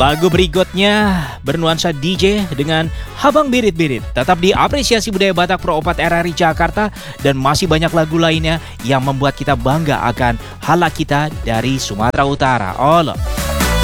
Lagu berikutnya bernuansa DJ dengan Habang Birit-Birit. Tetap diapresiasi budaya Batak Pro 4 RRI Jakarta dan masih banyak lagu lainnya yang membuat kita bangga akan halak kita dari Sumatera Utara. Allah.